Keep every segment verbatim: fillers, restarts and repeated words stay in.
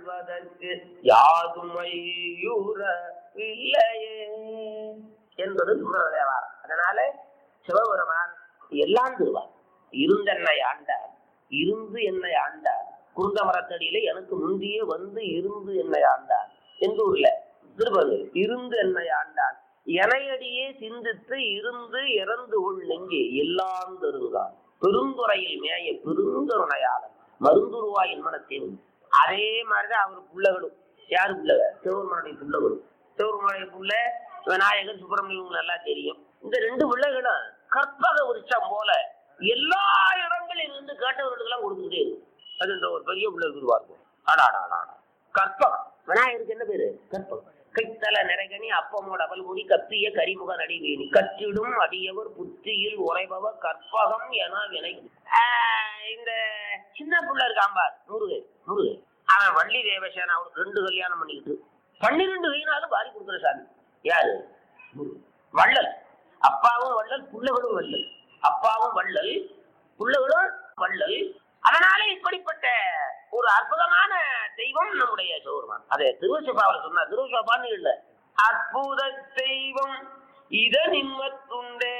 வாழ்வதற்கு யாதுமையுறவில்லையே என்பது சுந்தரதேவார். அதனால சிவபெருமான் எல்லாம் தருவார். இருந்தென்னை ஆண்டார், இருந்து என்னை ஆண்டார், குருந்த மரத்தடியில எனக்கு முந்தியே வந்து இருந்து என்னை ஆண்டார் என்று உள்ள திருப்பதி இருந்து என்னை ஆண்டான் எனையடியே சிந்தித்து இருந்து இறந்து உள் நெஞ்சே எல்லாம் தருங்கான் பெருந்துறையில் மேய பெருந்தருணையாளன் மருந்துருவாயின் மனத்தையும். அதே மாதிரிதான் அவர் புள்ளகளும். யாரு புள்ளக? சிவபெருமானுடைய புள்ளகளும். சிவபெருமானுடைய புள்ள விநாயகர், சுப்பிரமணியம் நல்லா தெரியும். இந்த ரெண்டு பிள்ளைகளும் கற்பக விருட்சம் போல எல்லா இடங்களில் இருந்து கேட்டவர்களுக்கு எல்லாம் கொடுத்துட்டே இருக்கும். அது இந்த ஒரு பெரிய பிள்ளை இருக்குவார்கள். ஆடாடா கற்பகம். விநாயகருக்கு என்ன பேரு? கற்பகம். கைத்தல நிறைகனி அப்பமோட அவல்குடி கப்பிய கரிமுக நடிவேணி கற்றிடும் அடியவர் புத்தியில் உரைபவர் கற்பகம் என வினை. இந்த சின்ன புள்ள இருக்காம்பார் முருகு முருகு அவன் வள்ளி தேவசேனா அவனுக்கு ரெண்டு கல்யாணம் பண்ணிக்கிட்டு பன்னிரெண்டு கையினாலும் வாரி கொடுக்குற சாமி. யாரு? வள்ளல். அப்பாவும் வள்ளல், புள்ளகளும் வள்ளல். அப்பாவும் வள்ளல், புள்ளகளும் வள்ளல். அதனால இப்படிப்பட்ட ஒரு அற்புதமான தெய்வம் நம்முடைய சிவபெருமான். அதே திருவசிபாவில் சொன்னா, திருவசிபான்னு இல்ல, அற்புத தெய்வம் இத நிம்மத்துண்டே.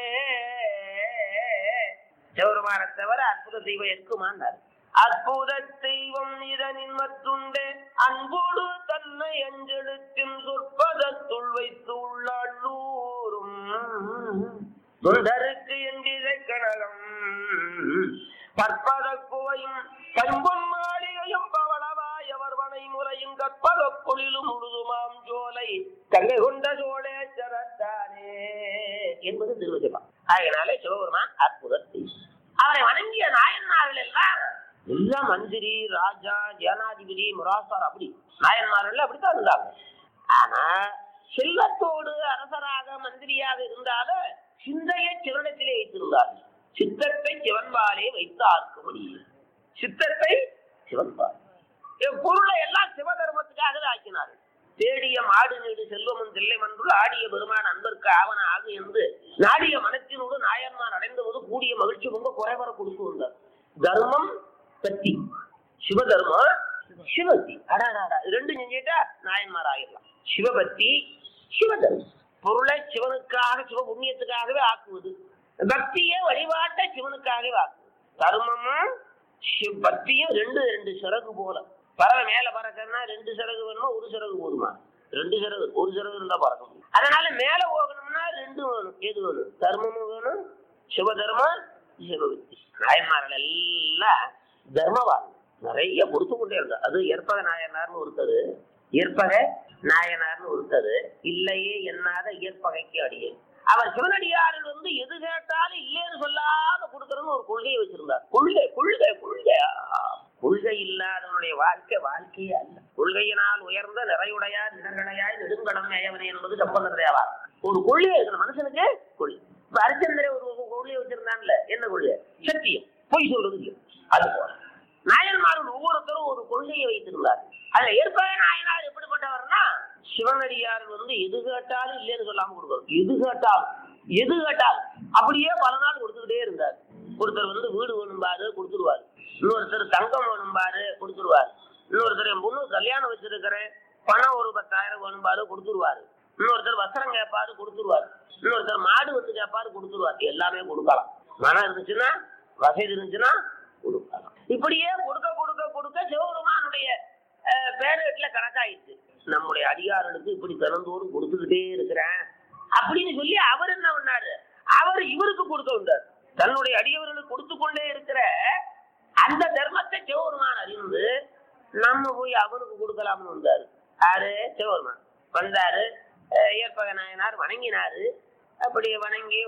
சிவபெருமானை தவிர அற்புத தெய்வம் இருக்குமான்னாரு. அற்புத தெய்வம் இத நிம்மத்துண்டே அன்போடு தன்னை அஞ்செழுத்தின் சொற்பதத்துள் வைத்து உள்ளூரும் தொண்டருக்கு என்றிதை கனகம் பற்பத குவையும் பைம்பொன் மாளிகையும் பவளவாயவர் வனை முறையும் கற்பத பொழிலும் முழுதுமாம் ஜோலை கங்கை கொண்ட சோழேச்சரத்தானே என்பது திருவசிபா. அதனாலே சிவபெருமான் அற்புத தெய்வம். அவரை வணங்கிய நாயன்மார்கள் எல்லாம் எல்லாம் மந்திரி, ராஜா, ஜனாதிபதி, முராசார் அப்படி நாயன்மார்கள் அப்படித்தான் இருந்தாங்க. ஆனா செல்வத்தோடு அரசராக மந்திரியாக இருந்தாலும் சிந்தையை சிவனத்திலே வைத்திருந்தார்கள். சித்தத்தை சிவன்பாலே வைத்தார்க்க முடியும். சித்தத்தை சிவன்பால் பொருளை எல்லாம் சிவ தர்மத்துக்காக ஆக்கினார்கள். தேடிய மாடு நீடு செல்வமும் தில்லை மன்றுள் ஆடிய பெருமான் அன்பருக்கு ஆவன ஆகு என்று நாடிய மனத்தினோடு நாயன்மார் அடைந்தபோது கூடிய மகிழ்ச்சி ரொம்ப குறைவர கொடுத்து வந்தார். தர்மம் பத்தி, சிவதர்மம் சிவபக்தி. அடாடா ரெண்டு செஞ்சுட்டா நாயன்மார் ஆகிடலாம். சிவபக்தி, சிவதர்மம். பொருளை சிவனுக்காக சிவ புண்ணியத்துக்காகவே ஆக்குவது, பக்தியை வழிபாட்ட சிவனுக்காகவே ஆக்குவது. தர்மமும் பக்தியும் ரெண்டு ரெண்டு சிறகு போல. பறவை மேல பறக்கணும்னா ரெண்டு சிறகு வேணுமா, ஒரு சிறகு போதுமா? ரெண்டு சிறகு, ஒரு சிறகு இருந்தா பறக்க முடியும். அதனால மேல போகணும்னா ரெண்டு வேணும். எது வேணும்? தர்மமும் வேணும், சிவதர்மம், சிவபக்தி. நாயன்மார்கள் எல்லாம் தர்மவான் நிறைய கொடுத்து கொண்டே இருந்தா. அது ஏற்பக நாயனார்னு ஒருத்தது, ஏற்பக நாயனார்னு ஒருத்தது இல்லையே என்னாத இயற்பகைக்கு அடியே. அவர் சிவனடியாரில் வந்து எது கேட்டாலும் இல்லைன்னு சொல்லாத கொடுக்கறன்னு ஒரு கொள்கையை வச்சிருந்தார். கொள்கை கொள்கை கொள்கை கொள்கை இல்லாதவனுடைய வாழ்க்கை வாழ்க்கையே அல்ல. கொள்கையினால் உயர்ந்த நிறையுடையார் நிறங்களையாய் நெடுங்கடம் மேயவனே என்பது சம்பந்தர் தேவார். ஒரு கொள்கையை இருக்கணும் மனுஷனுக்கு. கொள்கை இப்ப அரிச்சந்திர ஒரு கொள்கையை வச்சிருந்தான்ல, என்ன கொள்கை? சத்தியம், பொய் சொல்றது இல்லை. அது போல நாயன்மார்கள் ஒவ்வொருத்தரும் ஒரு கொள்கையை வைத்திருந்தார். அதுல ஏற்பக நாயனார் எப்படிப்பட்டவர்னா, சிவனடியார் வந்து எது கேட்டாலும் இல்லைன்னு சொல்லாம கொடுக்கணும். எது கேட்டாலும் எது கேட்டாலும் அப்படியே பல நாள் கொடுத்துக்கிட்டே இருந்தார். ஒருத்தர் வந்து வீடு வேணும்பாரு கொடுத்துருவாரு, இன்னொருத்தர் தங்கம் வேணும்பாரு கொடுத்துருவாரு, இன்னொருத்தர் என் பொண்ணு கல்யாணம் வச்சிருக்கிறேன் பணம் ஒரு பத்தாயிரம் வேணும்பாரு கொடுத்துருவாரு, இன்னொருத்தர் வஸ்திரம் கேட்பாரு கொடுத்துருவாரு, இன்னொருத்தர் மாடு வந்து கேட்பாரு கொடுத்துருவாரு. எல்லாமே கொடுக்கலாம். மனம் இருந்துச்சுன்னா, வசதி இருந்துச்சுன்னா கொடுக்கலாம். இப்படியே கொடுக்க கொடுக்க கொடுக்க சிவபெருமானுடைய பேரேட்ல கணக்காயிடுச்சு. நம்முடைய அதிகாரிகளுக்கு இப்படி தினந்தோறும் கொடுத்துக்கிட்டே இருக்கிறேன் அப்படின்னு சொல்லி அவர் என்ன பண்ணாரு, அவர் இவருக்கு கொடுக்க வந்தார். தன்னுடைய அடியவர்களுக்கு கொடுத்து கொண்டே இருக்கிற அந்த தர்மத்தை சிவபெருமான் அறிந்து நம்ம போய் அவனுக்கு கொடுக்கலாம்னு வந்தாரு. யாரு? சிவபெருமான் வந்தாரு. ஏற்பக நாயனார் வணங்கினாரு. அப்படி வணங்கி